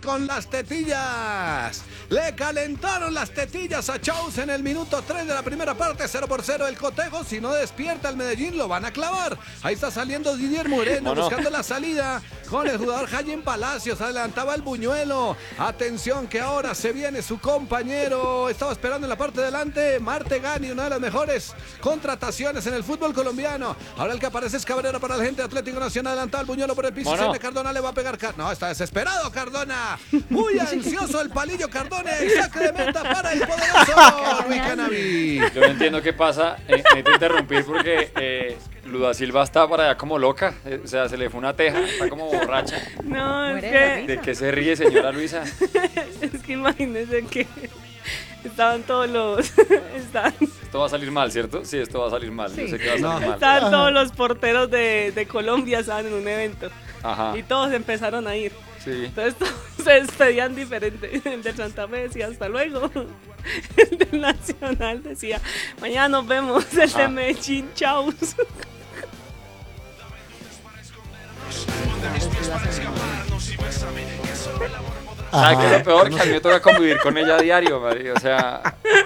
con las tetillas. Le calentaron las tetillas a Chaus en el minuto 3 de la primera parte, 0-0 el cotejo. Si no despierta el Medellín, lo van a clavar. Ahí está saliendo Didier Moreno buscando la salida con el jugador Jaime Palacios. Adelantaba el buñuelo. Atención que ahora se viene su compañero. Estaba esperando en la parte de delante Martegani, una de las mejores contrataciones en el fútbol colombiano. Ahora el que aparece es Cabrera para la gente de Atlético Nacional. Adelantado el buñuelo por el piso. Cardona le va a pegar. No, está desesperado Cardona. Muy ansioso el palillo Cardona. Y saque de meta para el poderoso Luis Canaví. Yo no entiendo qué pasa. Necesito interrumpir porque Luda Silva está para allá como loca. O sea, se le fue una teja. Está como borracha. No, es que... ¿De qué se ríe, señora Luisa? Es que imagínense que estaban todos los... Esto va a salir mal, ¿cierto? Sí, esto va a salir mal. Sí. Yo sé que va a salir mal. Estaban todos los porteros de Colombia, estaban en un evento. Ajá. Y todos empezaron a ir. Sí. Entonces todos se despedían diferente. El del Santa Fe decía hasta luego. El del Nacional decía mañana nos vemos. El de Medellín, chau. ¿Sabes qué es lo peor? Que a mí me toca convivir con ella a diario, María. O sea...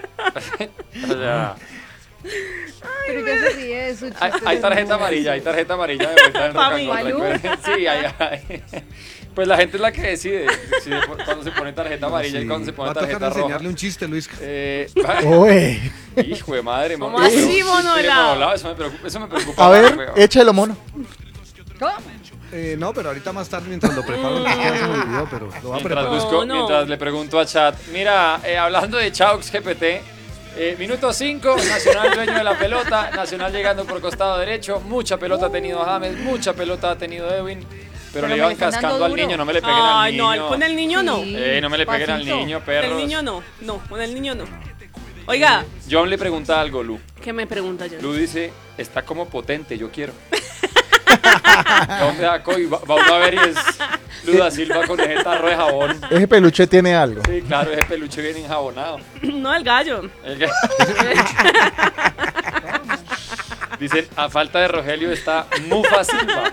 Pero ya se ríe de su chiste. Hay tarjeta amarilla de vuelta en Rock. Sí, hay. Pues la gente es la que decide cuando se pone tarjeta amarilla y cuando se pone tarjeta roja. Va a enseñarle un chiste, Luis. Hijo de madre, ¿Cómo así, monolao? Eso me preocupa. A ver, échalo, mono. ¿Cómo? No, pero ahorita más tarde mientras lo preparo, se me olvidó, pero lo voy a preparar. Mientras le pregunto a Chat. Mira, hablando de Chaux GPT, minuto 5, Nacional dueño de la pelota, Nacional llegando por costado derecho, mucha pelota ha tenido James, mucha pelota ha tenido Edwin, pero le iban cascando al niño, no me le peguen al niño. No, con el niño no. No me le peguen al niño, perros. Con el niño no, con el niño no. Oiga. John le pregunta algo, Lu. ¿Qué me pregunta John? Lu dice, está como potente, yo quiero. ¿Dónde sacó? Y va uno a ver y es Luda Silva con ese tarro de jabón. Ese peluche tiene algo. Sí, claro, ese peluche viene enjabonado. No, el gallo. Dicen, a falta de Rogelio está Mufa Silva.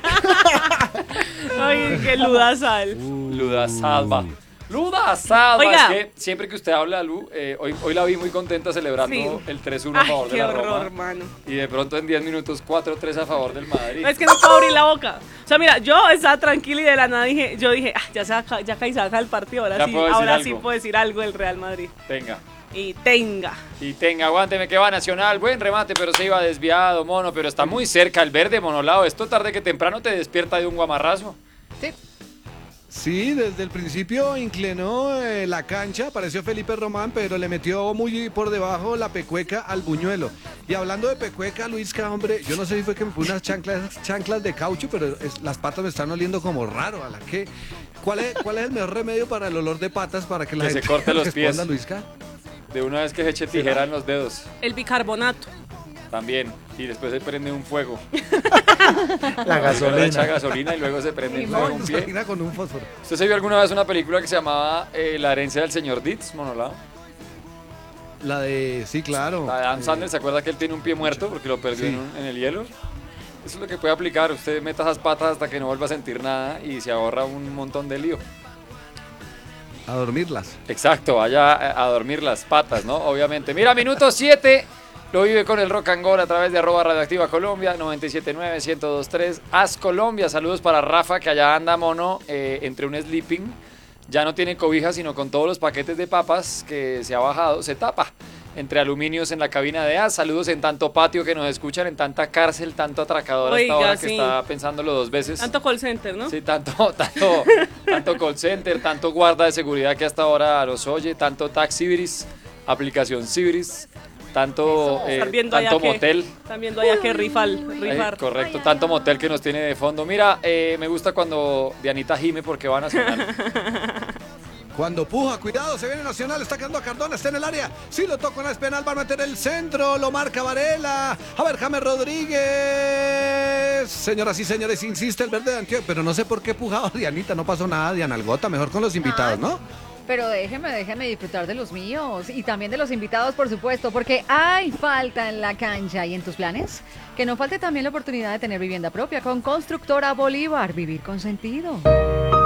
Ay, qué Luda Sal. Luda Salva. Luda Salva. Oiga. Es que siempre que usted habla, Lu, hoy la vi muy contenta celebrando el 3-1 a favor de la Roma. Qué horror, hermano. Y de pronto en 10 minutos 4-3 a favor del Madrid. Es que no puedo abrir la boca. O sea, mira, yo estaba tranquila y de la nada dije, ya casi saca el partido. Ahora sí puedo decir algo del Real Madrid. Tenga. Y tenga, aguánteme que va Nacional, buen remate, pero se iba desviado, mono, pero está muy cerca el verde, monolao. Esto tarde que temprano te despierta de un guamarrazo. Sí. Sí, desde el principio inclinó la cancha, apareció Felipe Román, pero le metió muy por debajo la pecueca al buñuelo. Y hablando de pecueca, Luisca, hombre, yo no sé si fue que me puse unas chanclas de caucho, pero las patas me están oliendo como raro. ¿A la qué? ¿Cuál es el mejor remedio para el olor de patas para que la gente se corte los pies? Luisca? De una vez que se eche tijera en los dedos. El bicarbonato. También. Y después se prende un fuego. La gasolina. Echa gasolina y luego se prende un fuego. Gasolina con un fósforo. ¿Usted se vio alguna vez una película que se llamaba La herencia del señor Deeds, monolao? La de, sí, claro. La de Adam Sandler, ¿se acuerda que él tiene un pie muerto porque lo perdió en el hielo? Eso es lo que puede aplicar. Usted meta esas patas hasta que no vuelva a sentir nada y se ahorra un montón de lío. A dormirlas. Exacto, vaya a dormir las patas, ¿no? Obviamente. Mira, minuto 7. Lo vive con el Rock and Roll a través de @Radioactiva Colombia, 97.9, 102.3. Haz Colombia. Saludos para Rafa, que allá anda, mono, entre un sleeping. Ya no tiene cobija, sino con todos los paquetes de papas que se ha bajado. Se tapa entre aluminios en la cabina de AS. Saludos en tanto patio que nos escuchan, en tanta cárcel, tanto atracador hasta ahora que está pensándolo dos veces. Tanto call center, ¿no? Sí, tanto call center, tanto guarda de seguridad que hasta ahora nos oye, tanto taxibris, aplicación Cibris, tanto motel. Están viendo allá que rifar. Correcto, tanto motel que nos tiene de fondo. Mira, me gusta cuando Dianita gime porque va a Nacional. Cuando puja, cuidado, se viene Nacional, está quedando a Cardona, está en el área. Sí lo toca, no es penal, va a meter el centro, lo marca Varela. A ver, James Rodríguez. Señoras y señores, insiste el verde de Antioquia, pero no sé por qué pujado Dianita, no pasó nada, Diana Algota, mejor con los invitados, ¿no? Pero déjeme disfrutar de los míos y también de los invitados, por supuesto, porque hay falta en la cancha. ¿Y en tus planes? Que no falte también la oportunidad de tener vivienda propia con Constructora Bolívar. Vivir con sentido.